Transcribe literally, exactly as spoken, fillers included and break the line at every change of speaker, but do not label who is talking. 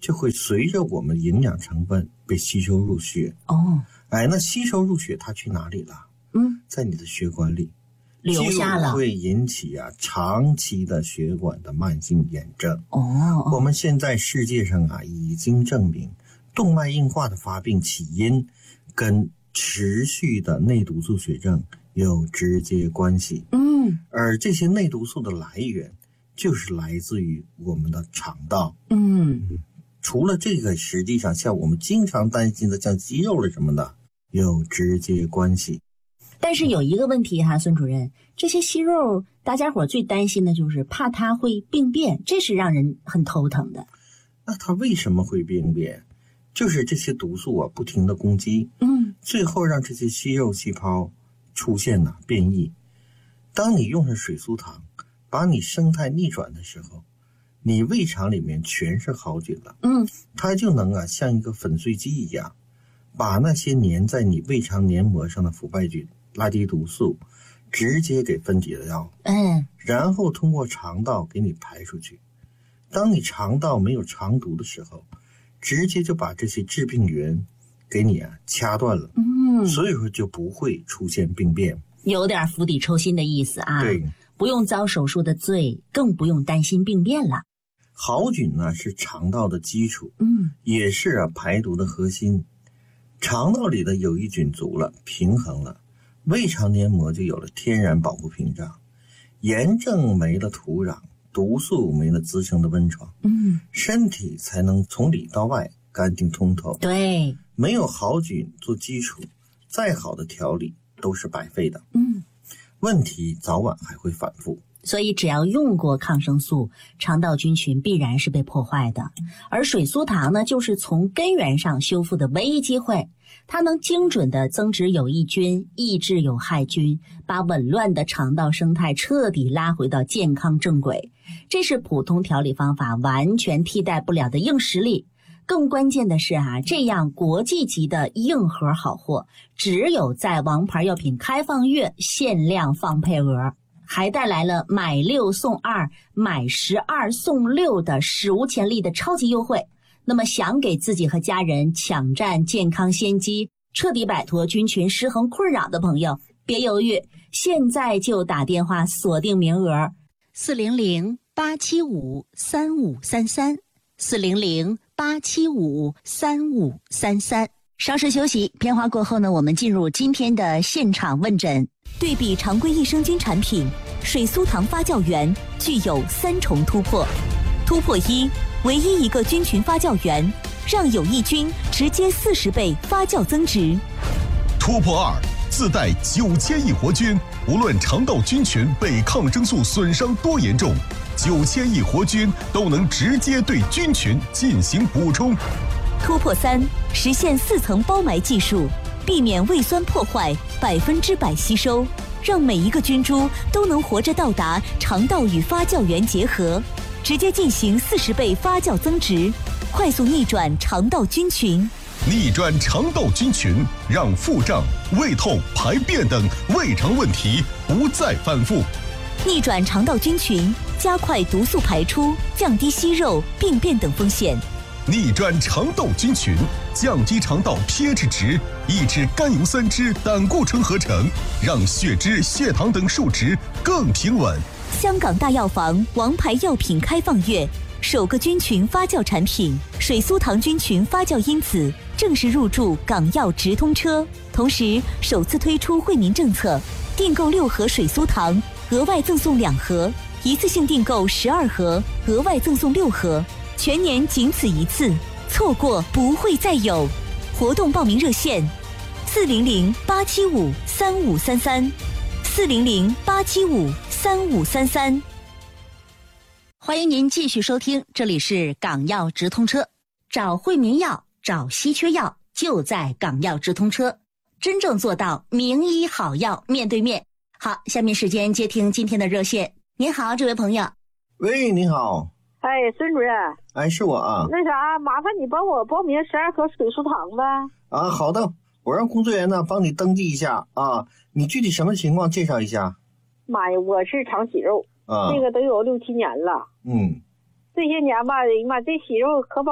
就会随着我们营养成分被吸收入血。
哦，
哎，那吸收入血它去哪里了？
嗯，
在你的血管里
留下了，
就会引起啊长期的血管的慢性炎症。
哦，
我们现在世界上啊已经证明，动脉硬化的发病起因跟持续的内毒素血症有直接关系。
嗯，
而这些内毒素的来源就是来自于我们的肠道。
嗯，
除了这个，实际上像我们经常担心的像肌肉了什么的有直接关系。
但是有一个问题哈，孙主任，这些息肉大家伙最担心的就是怕它会病变，这是让人很头疼的。
那它为什么会病变？就是这些毒素啊不停的攻击，
嗯，
最后让这些息肉细胞出现了变异。当你用上水苏糖把你生态逆转的时候，你胃肠里面全是好菌了，
嗯，
它就能啊像一个粉碎机一样，把那些粘在你胃肠黏膜上的腐败菌、垃圾毒素直接给分解掉，
嗯，
然后通过肠道给你排出去。当你肠道没有肠毒的时候，直接就把这些致病源给你啊掐断了，
嗯，
所以说就不会出现病变，
有点釜底抽薪的意思啊。
对，
不用遭手术的罪，更不用担心病变了。
好菌呢是肠道的基础，
嗯，
也是啊排毒的核心。肠道里的有益菌足了，平衡了，胃肠黏膜就有了天然保护屏障，炎症没了土壤，毒素没了滋生的温床，
嗯，
身体才能从里到外干净通透。
对，
没有好菌做基础，再好的调理都是白费的。
嗯，
问题早晚还会反复。
所以只要用过抗生素，肠道菌群必然是被破坏的。而水苏糖呢，就是从根源上修复的唯一机会。它能精准地增殖有益菌，抑制有害菌，把紊乱的肠道生态彻底拉回到健康正轨。这是普通调理方法完全替代不了的硬实力。更关键的是啊，这样国际级的硬核好货，只有在王牌药品开放月限量放配额。还带来了买六送二、买十二送六的史无前例的超级优惠。那么想给自己和家人抢占健康先机，彻底摆脱菌群失衡困扰的朋友，别犹豫，现在就打电话锁定名额四零零八七五三五三三 四零零八七五三五三三。稍事休息，片花过后呢，我们进入今天的现场问诊。对比常规益生菌产品，水苏糖发酵源具有三重突破。突破一，唯一一个菌群发酵源，让有益菌直接四十倍发酵增殖。
突破二，自带九千亿活菌，无论肠道菌群被抗生素损伤多严重，九千亿活菌都能直接对菌群进行补充。
突破三，实现四层包埋技术，避免胃酸破坏，百分之百吸收，让每一个菌株都能活着到达肠道与发酵源结合，直接进行四十倍发酵增殖，快速逆转肠道菌群。
逆转肠道菌群，让腹胀、胃痛、排便等胃肠问题不再反复。
逆转肠道菌群，加快毒素排出，降低息肉、病变等风险。
逆转肠道菌群，降低肠道 pH 值，抑制甘油三酯、胆固醇合成，让血脂、血糖等数值更平稳。
香港大药房王牌药品开放月，首个菌群发酵产品水苏糖菌群发酵因子正式入驻港药直通车，同时首次推出惠民政策，订购六盒水苏糖，额外赠送两盒；一次性订购十二盒，额外赠送六盒。全年仅此一次，错过不会再有。活动报名热线：四零零八七五三五三三，四零零八七五三五三三。
欢迎您继续收听，这里是港药直通车，找惠民药，找稀缺药，就在港药直通车，真正做到名医好药面对面。好，下面时间接听今天的热线。您好，这位朋友。
喂，你好。
哎，孙主任。
哎，是我啊。
那啥，麻烦你帮我报名十二盒水苏糖呗。
啊，好的，我让工作人员呢帮你登记一下啊。你具体什么情况介绍一下？
妈呀，我是肠息肉，
啊，
那个都有六七年了。
嗯，
这些年吧，哎呀妈，这息肉可保